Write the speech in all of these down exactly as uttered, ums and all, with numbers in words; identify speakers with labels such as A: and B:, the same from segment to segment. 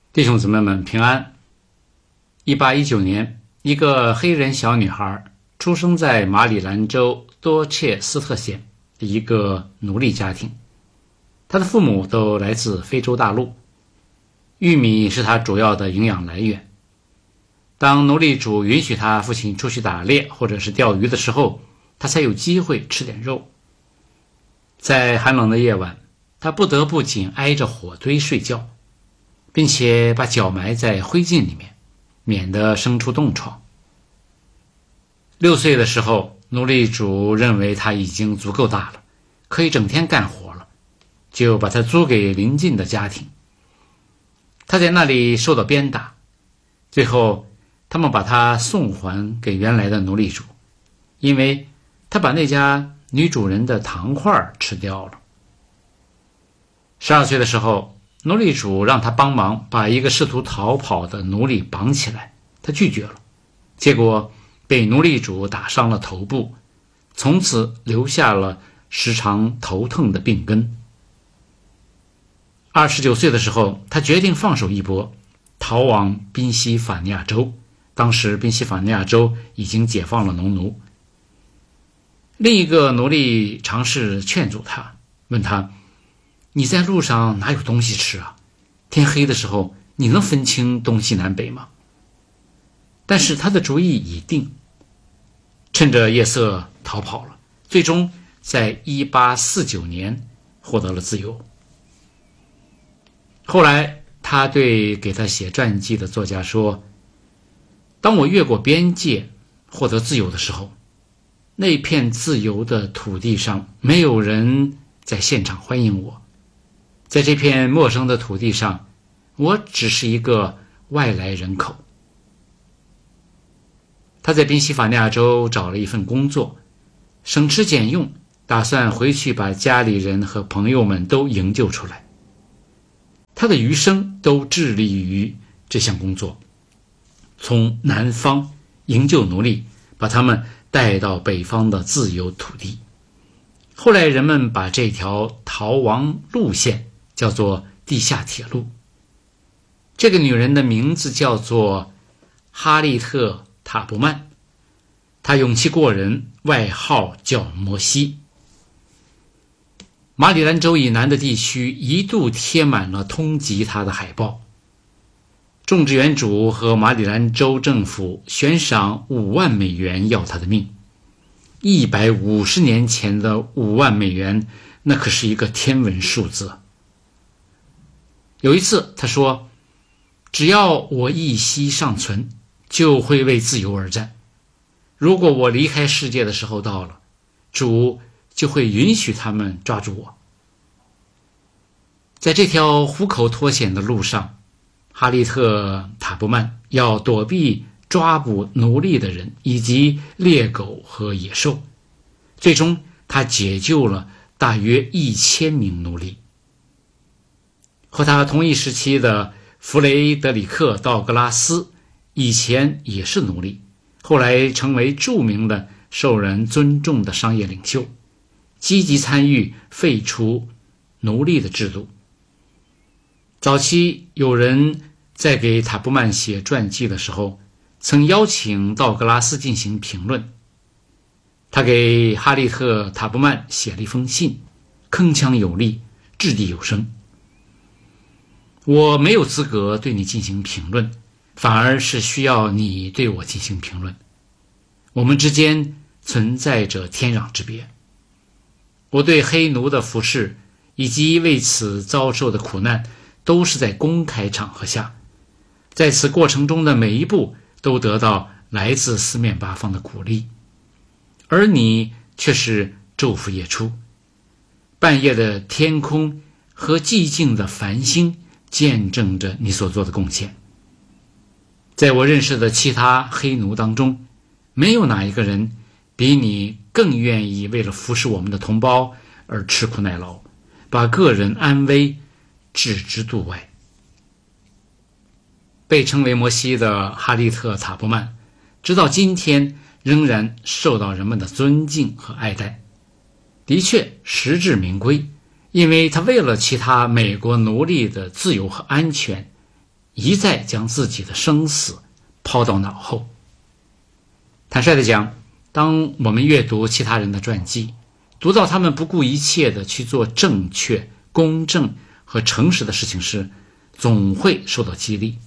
A: 弟兄姊妹们平安。一八一九年，一个黑人小女孩出生在马里兰州多切斯特县的一个奴隶家庭，她的父母都来自非洲大陆，玉米是她主要的营养来源。当奴隶主允许她父亲出去打猎或者是钓鱼的时候，她才有机会吃点肉。在寒冷的夜晚，她不得不紧挨着火堆睡觉，并且把脚埋在灰烬里面，免得生出冻疮。六岁的时候，奴隶主认为他已经足够大了，可以整天干活了，就把他租给邻近的家庭。他在那里受到鞭打，最后他们把他送还给原来的奴隶主，因为他把那家女主人的糖块吃掉了。十二岁的时候，奴隶主让他帮忙把一个试图逃跑的奴隶绑起来，他拒绝了，结果被奴隶主打伤了头部，从此留下了时常头疼的病根。二十九岁的时候，他决定放手一搏，逃往宾夕法尼亚州。当时宾夕法尼亚州已经解放了农奴。另一个奴隶尝试劝阻他，问他，你在路上哪有东西吃啊？天黑的时候你能分清东西南北吗？但是他的主意已定，趁着夜色逃跑了，最终在一八四九年获得了自由。后来他对给他写传记的作家说，当我越过边界获得自由的时候，那片自由的土地上没有人在现场欢迎我，在这片陌生的土地上，我只是一个外来人口。他在宾夕法尼亚州找了一份工作，省吃俭用，打算回去把家里人和朋友们都营救出来。他的余生都致力于这项工作，从南方营救奴隶，把他们带到北方的自由土地。后来人们把这条逃亡路线叫做地下铁路。这个女人的名字叫做哈利特·塔布曼，她勇气过人，外号叫摩西。马里兰州以南的地区一度贴满了通缉她的海报。种植园主和马里兰州政府悬赏五万美元要她的命。一百五十年前的五万美元，那可是一个天文数字。有一次他说，只要我一息尚存，就会为自由而战。如果我离开世界的时候到了，主就会允许他们抓住我。在这条虎口脱险的路上，哈利特·塔布曼要躲避抓捕奴隶的人以及猎狗和野兽，最终他解救了大约一千名奴隶。和他同一时期的弗雷德里克·道格拉斯以前也是奴隶，后来成为著名的受人尊重的商业领袖，积极参与废除奴隶的制度。早期有人在给塔布曼写传记的时候，曾邀请道格拉斯进行评论。他给哈利特·塔布曼写了一封信，铿锵有力，掷地有声。我没有资格对你进行评论，反而是需要你对我进行评论。我们之间存在着天壤之别。我对黑奴的服侍以及为此遭受的苦难，都是在公开场合下，在此过程中的每一步都得到来自四面八方的鼓励，而你却是昼伏夜出。半夜的天空和寂静的繁星见证着你所做的贡献。在我认识的其他黑奴当中，没有哪一个人比你更愿意为了服侍我们的同胞而吃苦耐劳，把个人安危置之度外。被称为摩西的哈利特·塔布曼，直到今天仍然受到人们的尊敬和爱戴。的确实至名归，因为他为了其他美国奴隶的自由和安全， 一再将自己的生死抛到脑后。坦率地讲，当我们阅读其他人的传记，读到他们不顾一切地去做正确、公正和诚实的事情时，总会受到激励。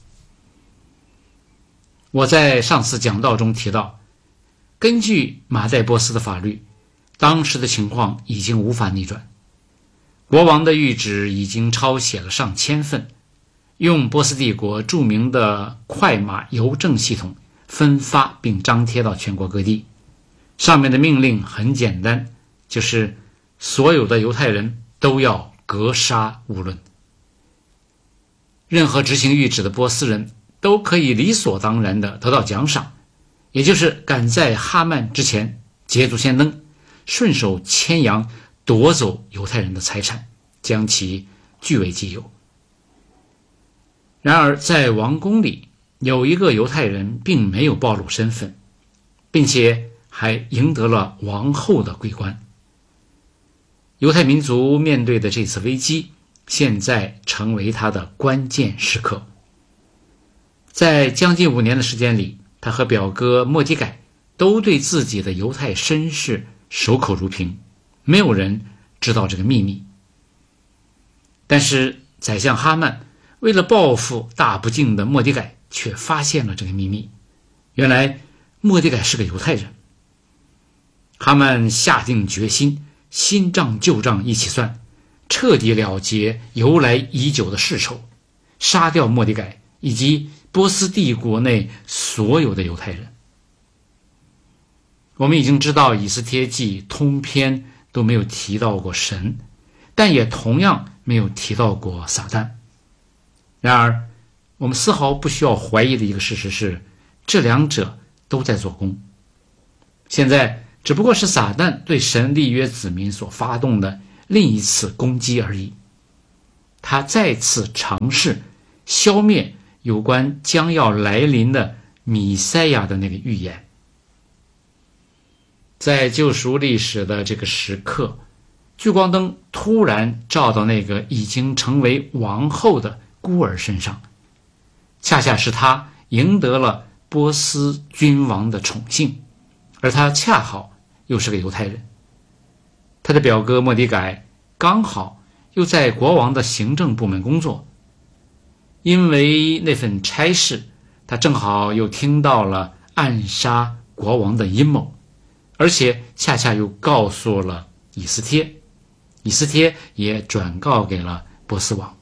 A: 我在上次讲道中提到，根据马代波斯的法律，当时的情况已经无法逆转。国王的谕旨已经抄写了上千份，用波斯帝国著名的快马邮政系统分发并张贴到全国各地。上面的命令很简单，就是所有的犹太人都要格杀勿论。任何执行谕旨的波斯人都可以理所当然地得到奖赏，也就是赶在哈曼之前捷足先登，顺手牵羊夺走犹太人的财产，将其据为己有。然而在王宫里，有一个犹太人并没有暴露身份，并且还赢得了王后的桂冠。犹太民族面对的这次危机，现在成为他的关键时刻。在将近五年的时间里，他和表哥末底改都对自己的犹太身世守口如瓶，没有人知道这个秘密。但是宰相哈曼为了报复大不敬的末底改，却发现了这个秘密。原来末底改是个犹太人。哈曼下定决心，新账旧账一起算，彻底了结由来已久的世仇，杀掉末底改以及波斯帝国内所有的犹太人。我们已经知道以斯帖记通篇都没有提到过神，但也同样没有提到过撒旦。然而我们丝毫不需要怀疑的一个事实是，这两者都在做工。现在只不过是撒旦对神立约子民所发动的另一次攻击而已。他再次尝试消灭有关将要来临的弥赛亚的那个预言。在救赎历史的这个时刻，聚光灯突然照到那个已经成为王后的孤儿身上，恰恰是他赢得了波斯君王的宠幸，而他恰好又是个犹太人。他的表哥末底改刚好又在国王的行政部门工作，因为那份差事，他正好又听到了暗杀国王的阴谋，而且恰恰又告诉了以斯帖，以斯帖也转告给了波斯王。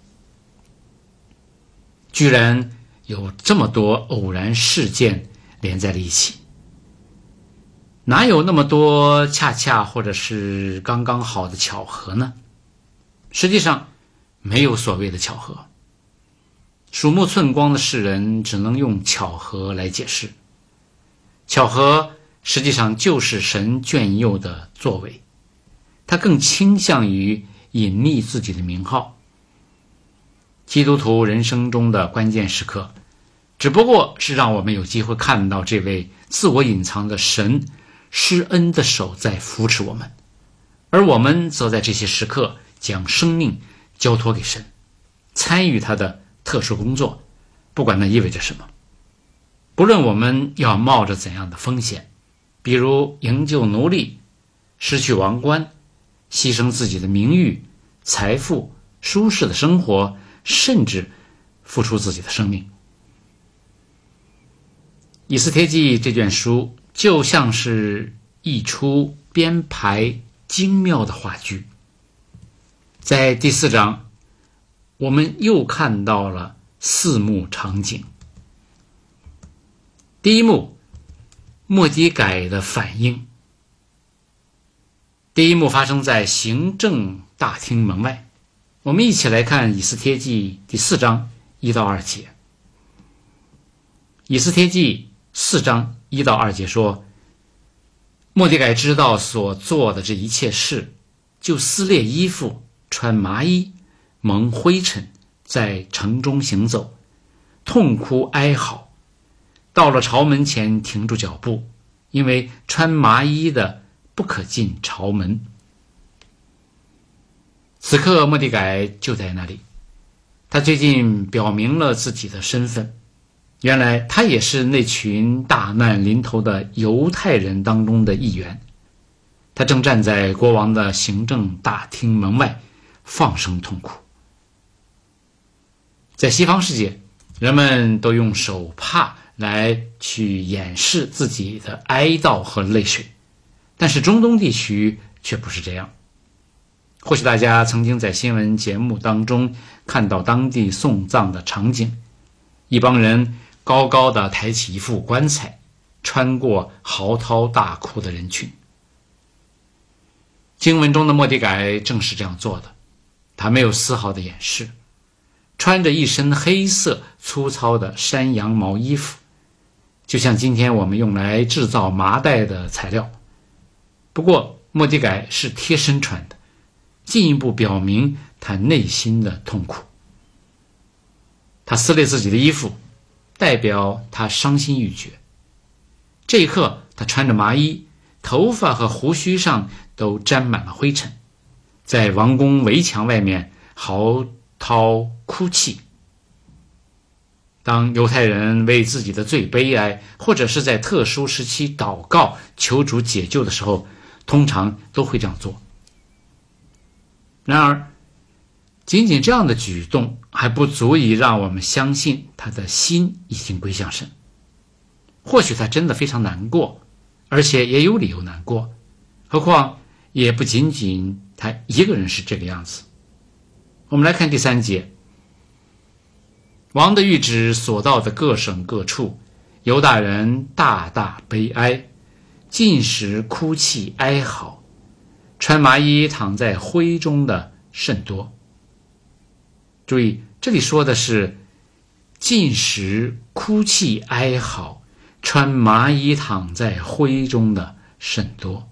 A: 居然有这么多偶然事件连在了一起，哪有那么多恰恰或者是刚刚好的巧合呢？实际上没有所谓的巧合，鼠目寸光的世人只能用巧合来解释。巧合实际上就是神眷佑的作为，他更倾向于隐匿自己的名号。基督徒人生中的关键时刻，只不过是让我们有机会看到这位自我隐藏的神施恩的手在扶持我们，而我们则在这些时刻将生命交托给神，参与他的特殊工作，不管那意味着什么。不论我们要冒着怎样的风险，比如营救奴隶、失去王冠、牺牲自己的名誉、财富、舒适的生活，甚至付出自己的生命。以斯帖记这卷书就像是一出编排精妙的话剧。在第四章，我们又看到了四幕场景。第一幕，末底改的反应。第一幕发生在行政大厅门外。我们一起来看以斯帖记第四章一到二节。以斯帖记四章一到二节说，末底改知道所做的这一切事，就撕裂衣服，穿麻衣，蒙灰尘，在城中行走，痛哭哀嚎，到了朝门前停住脚步，因为穿麻衣的不可进朝门。此刻末底改就在那里， 他最近表明了自己的身份，原来他也是那群大难临头的犹太人当中的一员。他正站在国王的行政大厅门外放声痛哭。在西方世界，人们都用手帕来去掩饰自己的哀悼和泪水，但是中东地区却不是这样。或许大家曾经在新闻节目当中看到当地送葬的场景，一帮人高高的抬起一副棺材，穿过嚎啕大哭的人群。经文中的末底改正是这样做的，他没有丝毫的掩饰，穿着一身黑色粗糙的山羊毛衣服，就像今天我们用来制造麻袋的材料。不过末底改是贴身穿的，进一步表明他内心的痛苦。他撕裂自己的衣服，代表他伤心欲绝。这一刻他穿着麻衣，头发和胡须上都沾满了灰尘，在王宫围墙外面嚎啕哭泣。当犹太人为自己的罪悲哀，或者是在特殊时期祷告求主解救的时候，通常都会这样做。然而仅仅这样的举动还不足以让我们相信他的心已经归向神。或许他真的非常难过，而且也有理由难过，何况也不仅仅他一个人是这个样子。我们来看第三节，王的谕旨所到的各省各处，犹大人大大悲哀，尽食哭泣哀嚎，穿麻衣躺在灰中的甚多。注意，这里说的是尽食哭泣哀嚎，穿麻衣躺在灰中的甚多。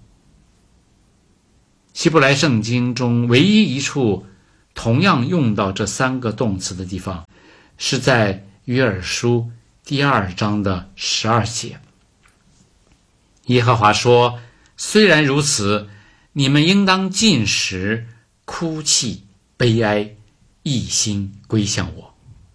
A: 希伯来圣经中唯一一处同样用到这三个动词的地方，是在约珥书第二章的十二节。耶和华说，虽然如此，你们应当禁食哭泣悲哀，一心归向我。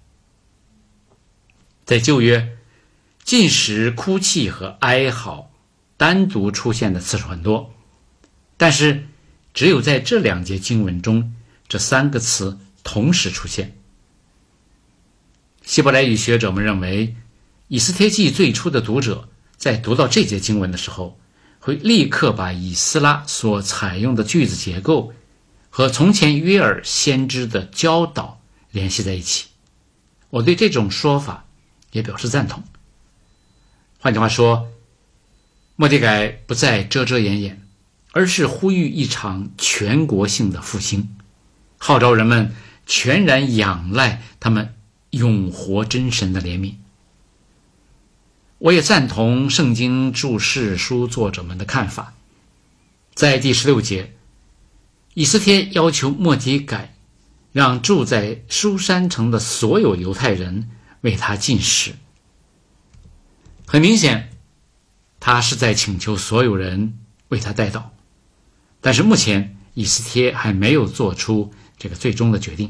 A: 在旧约，禁食哭泣和哀嚎单独出现的次数很多，但是只有在这两节经文中，这三个词同时出现。希伯来语学者们认为，以斯帖记最初的读者在读到这节经文的时候，会立刻把以斯拉所采用的句子结构和从前约珥先知的教导联系在一起。我对这种说法也表示赞同。换句话说，末底改不再遮遮掩掩，而是呼吁一场全国性的复兴，号召人们全然仰赖他们永活真神的怜悯。我也赞同圣经注释书作者们的看法。在第十六节，以斯帖要求末底改让住在书珊城的所有犹太人为他禁食。很明显，他是在请求所有人为他代祷，但是目前以斯帖还没有做出这个最终的决定。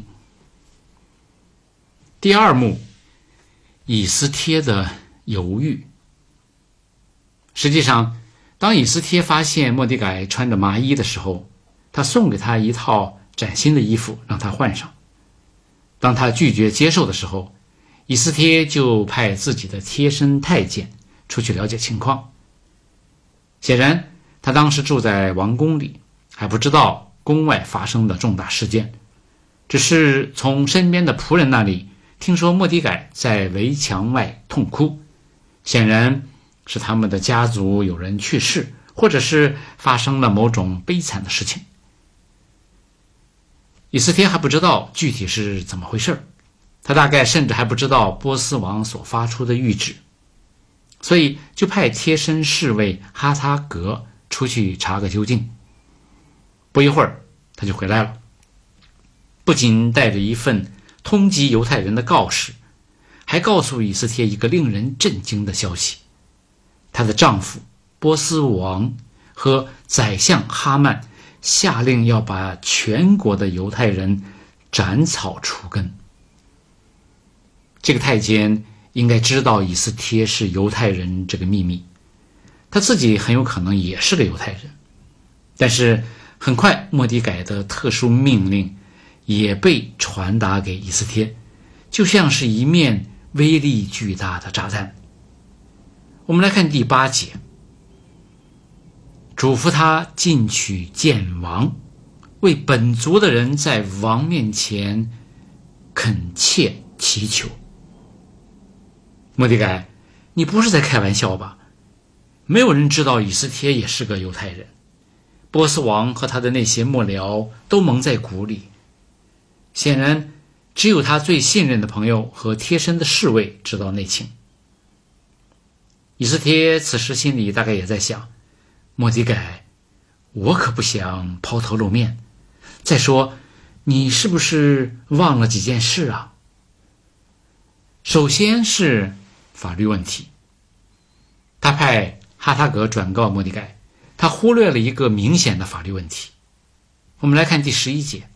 A: 第二幕，以斯帖的犹豫。实际上，当以斯帖发现末底改穿着麻衣的时候，他送给他一套崭新的衣服让他换上。当他拒绝接受的时候，以斯帖就派自己的贴身太监出去了解情况。显然他当时住在王宫里，还不知道宫外发生的重大事件，只是从身边的仆人那里听说末底改在围墙外痛哭，显然是他们的家族有人去世，或者是发生了某种悲惨的事情。以斯帖还不知道具体是怎么回事，他大概甚至还不知道波斯王所发出的谕旨，所以就派贴身侍卫哈他格出去查个究竟。不一会儿他就回来了，不仅带着一份通缉犹太人的告示，还告诉以斯帖一个令人震惊的消息：她的丈夫波斯王和宰相哈曼下令要把全国的犹太人斩草除根。 这个太监应该知道以斯帖是犹太人这个秘密，他自己很有可能也是个犹太人。但是很快末底改的特殊命令也被传达给以斯帖，就像是一面威力巨大的炸弹。我们来看第八节，嘱咐他进去见王，为本族的人在王面前恳切祈求。末底改，你不是在开玩笑吧？没有人知道以斯帖也是个犹太人，波斯王和他的那些幕僚都蒙在鼓里，显然只有他最信任的朋友和贴身的侍卫知道内情。以斯帖此时心里大概也在想，末底改，我可不想抛头露面，再说你是不是忘了几件事啊？首先是法律问题，他派哈塔格转告末底改，他忽略了一个明显的法律问题。我们来看第十一节，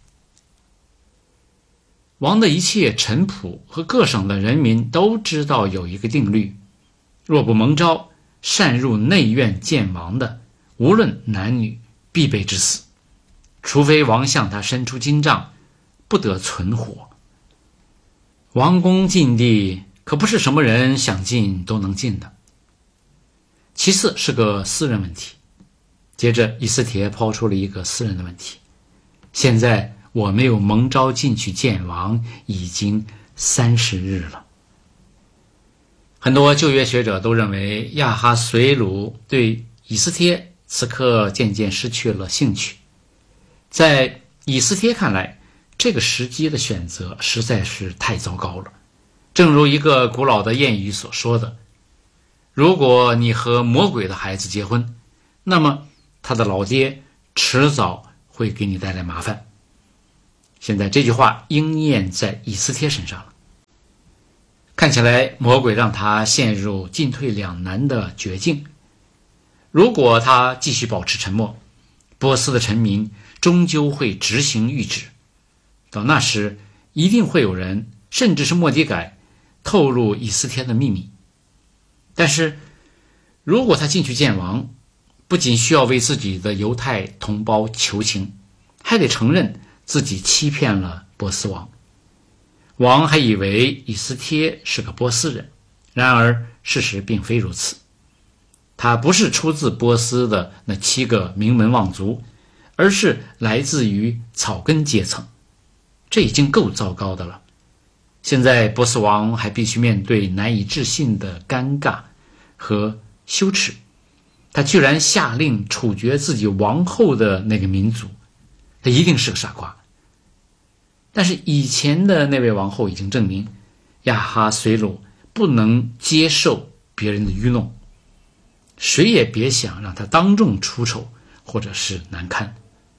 A: 王的一切臣仆和各省的人民都知道有一个定律，若不蒙召擅入内院见王的，无论男女，必被致死，除非王向他伸出金杖，不得存活。王宫禁地可不是什么人想进都能进的。其次是个私人问题，接着以斯帖抛出了一个私人的问题，现在我没有蒙召进去见王已经三十日了。很多旧约学者都认为亚哈随鲁对以斯帖此刻渐渐失去了兴趣。在以斯帖看来，这个时机的选择实在是太糟糕了。正如一个古老的谚语所说的，如果你和魔鬼的孩子结婚，那么他的老爹迟早会给你带来麻烦。现在这句话应验在以斯帖身上了。看起来魔鬼让他陷入进退两难的绝境。如果他继续保持沉默，波斯的臣民终究会执行谕旨，到那时一定会有人，甚至是末底改，透露以斯帖的秘密。但是如果他进去见王，不仅需要为自己的犹太同胞求情，还得承认自己欺骗了波斯王。王还以为以斯帖是个波斯人，然而事实并非如此。他不是出自波斯的那七个名门望族，而是来自于草根阶层，这已经够糟糕的了。现在波斯王还必须面对难以置信的尴尬和羞耻，他居然下令处决自己王后的那个民族，他一定是个傻瓜。但是以前的那位王后已经证明，亚哈随鲁不能接受别人的愚弄，谁也别想让他当众出丑或者是难堪。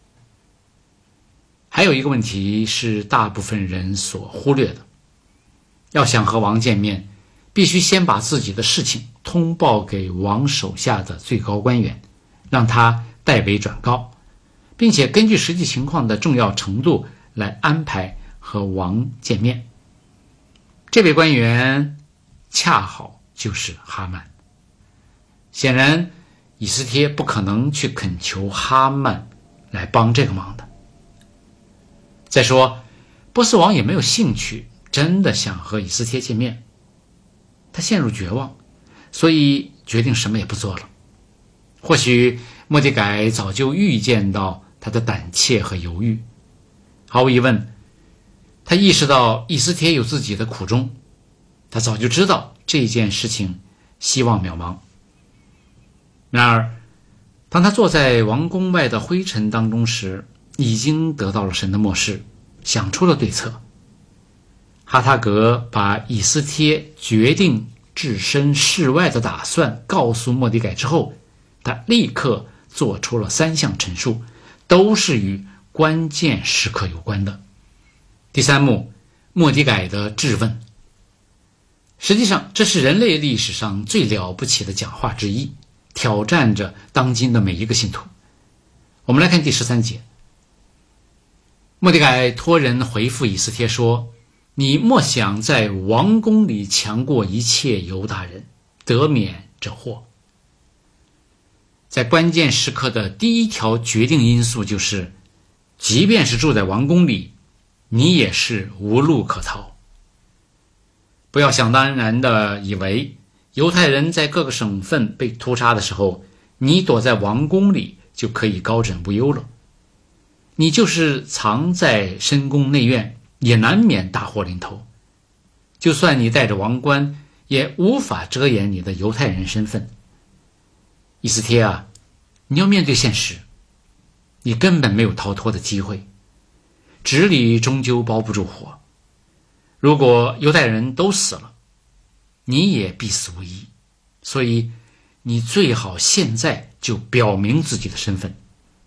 A: 还有一个问题是大部分人所忽略的，要想和王见面，必须先把自己的事情通报给王手下的最高官员，让他代为转告，并且根据实际情况的重要程度来安排和王见面。这位官员恰好就是哈曼。显然以斯帖不可能去恳求哈曼来帮这个忙的。再说波斯王也没有兴趣真的想和以斯帖见面，他陷入绝望，所以决定什么也不做了。或许末底改早就预见到他的胆怯和犹豫，毫无疑问，他意识到以斯帖有自己的苦衷，他早就知道这件事情希望渺茫。然而当他坐在王宫外的灰尘当中时，已经得到了神的默示，想出了对策。哈塔格把以斯帖决定置身事外的打算告诉末底改之后，他立刻做出了三项陈述，都是与关键时刻有关的。第三幕，末底改的质问。实际上这是人类历史上最了不起的讲话之一，挑战着当今的每一个信徒。我们来看第十三节，末底改托人回复以斯帖说， 你莫想在王宫里强过一切犹大人，得免这祸。在关键时刻的第一条决定因素就是，即便是住在王宫里，你也是无路可逃。不要想当然的以为犹太人在各个省份被屠杀的时候，你躲在王宫里就可以高枕无忧了。你就是藏在深宫内院，也难免大祸临头。就算你戴着王冠，也无法遮掩你的犹太人身份。以斯帖啊，你要面对现实，你根本没有逃脱的机会。纸里终究包不住火，如果犹太人都死了，你也必死无疑。所以你最好现在就表明自己的身份。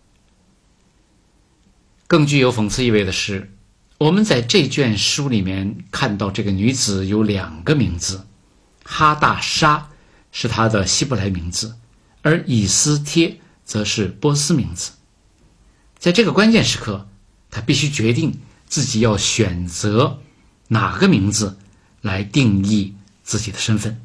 A: 更具有讽刺意味的是，我们在这卷书里面看到这个女子有两个名字，哈大沙是她的希伯来名字，而以斯帖则是波斯名字。在这个关键时刻，她必须决定自己要选择哪个名字来定义自己的身份。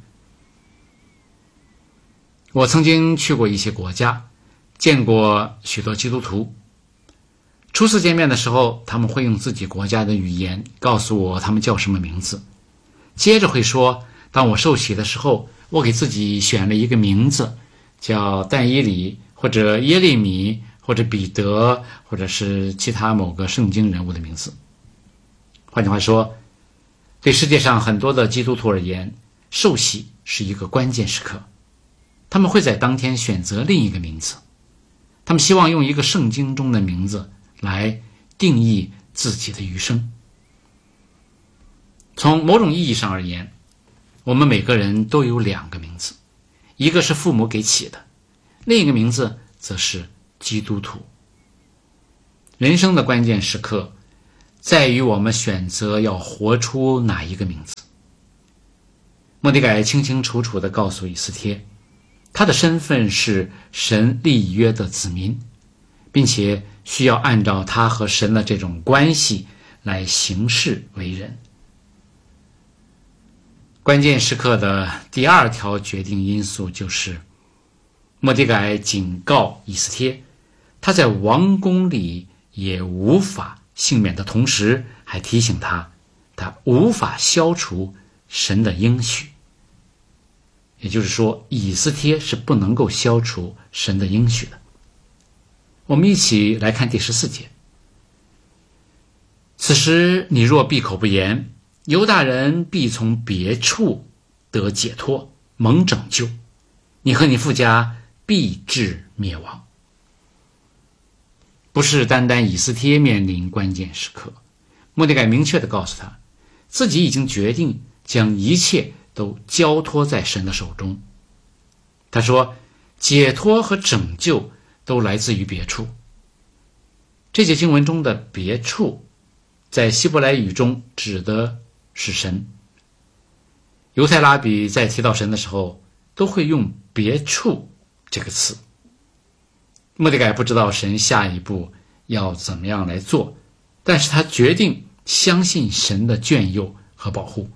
A: 我曾经去过一些国家，见过许多基督徒。初次见面的时候，他们会用自己国家的语言告诉我他们叫什么名字，接着会说，当我受洗的时候，我给自己选了一个名字，叫但以理或者耶利米或者彼得，或者是其他某个圣经人物的名字。换句话说，对世界上很多的基督徒而言，受洗是一个关键时刻。他们会在当天选择另一个名字，他们希望用一个圣经中的名字来定义自己的余生。从某种意义上而言，我们每个人都有两个名字，一个是父母给起的，另一个名字则是基督徒。人生的关键时刻在于我们选择要活出哪一个名字。末底改清清楚楚地告诉以斯帖，他的身份是神立约的子民，并且需要按照他和神的这种关系来行事为人。关键时刻的第二条决定因素就是，末底改警告以斯帖，他在王宫里也无法幸免的同时，还提醒他，他无法消除神的应许。也就是说，以斯帖是不能够消除神的应许的。我们一起来看第十四节。此时你若闭口不言，犹大人必从别处得解脱，蒙拯救，你和你父家必至灭亡。不是单单以斯帖面临关键时刻，末底改明确地告诉他，自己已经决定将一切都交托在神的手中。他说，解脱和拯救都来自于别处。这节经文中的别处，在希伯来语中指的是神。犹太拉比在提到神的时候，都会用别处这个词。末底改不知道神下一步要怎么样来做，但是他决定相信神的眷佑和保护。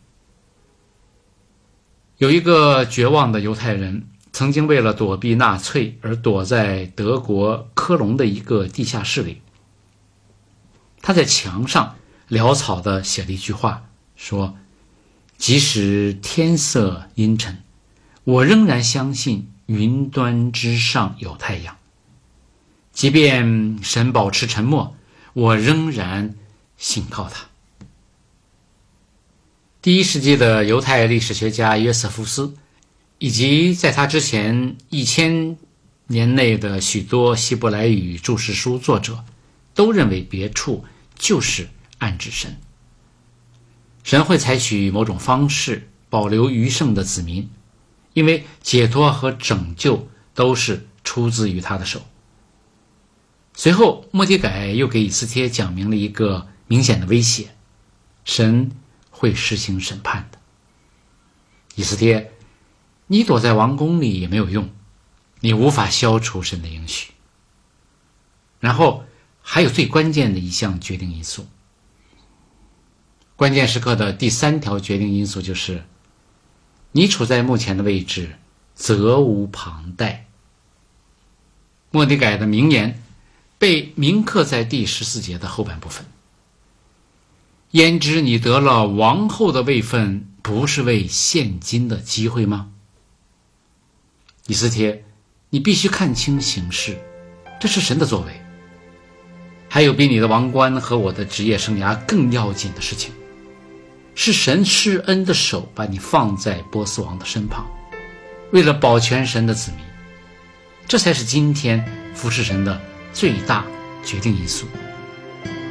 A: 有一个绝望的犹太人，曾经为了躲避纳粹而躲在德国科隆的一个地下室里。他在墙上潦草地写了一句话，说，即使天色阴沉，我仍然相信云端之上有太阳。即便神保持沉默，我仍然信靠他。第一世纪的犹太历史学家约瑟夫斯，以及在他之前一千年内的许多希伯来语注释书作者，都认为别处就是暗指神。神会采取某种方式保留余剩的子民，因为解脱和拯救都是出自于他的手。随后末底改又给以斯帖讲明了一个明显的威胁，神会实行审判的。以斯帖，你躲在王宫里也没有用，你无法消除神的应许。然后还有最关键的一项决定因素， 关键时刻的第三条决定因素就是，你处在目前的位置，责无旁贷。末底改的名言被铭刻在第十四节的后半部分。焉知你得了王后的位分，不是为现今的机会吗？以斯帖，你必须看清形势，这是神的作为。还有比你的王冠和我的职业生涯更要紧的事情，是神施恩的手把你放在波斯王的身旁，为了保全神的子民，这才是今天服侍神的最大决定因素。